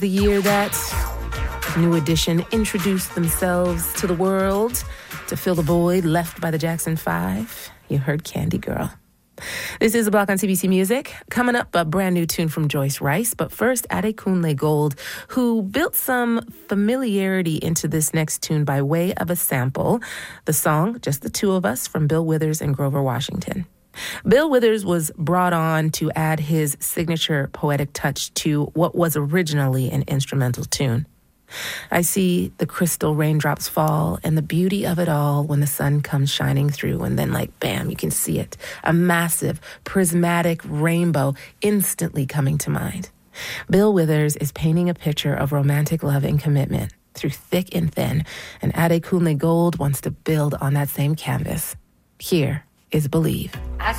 The year that New Edition introduced themselves to the world to fill the void left by the Jackson 5. You heard Candy Girl. This is A Block on CBC Music. Coming up, a brand new tune from Joyce Rice. But first, Adekunle Gold, who built some familiarity into this next tune by way of a sample. The song, Just the Two of Us, from Bill Withers and Grover Washington. Bill Withers was brought on to add his signature poetic touch to what was originally an instrumental tune. I see the crystal raindrops fall and the beauty of it all when the sun comes shining through, and then bam, you can see it. A massive, prismatic rainbow instantly coming to mind. Bill Withers is painting a picture of romantic love and commitment through thick and thin, and Adekunle Gold wants to build on that same canvas. Here is Believe. I